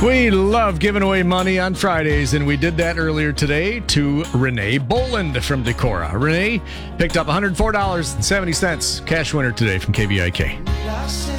We love giving away money on Fridays, and we did that earlier today to Renee Boland from Decorah. Renee picked up $104.70. Cash winner today from KVIK.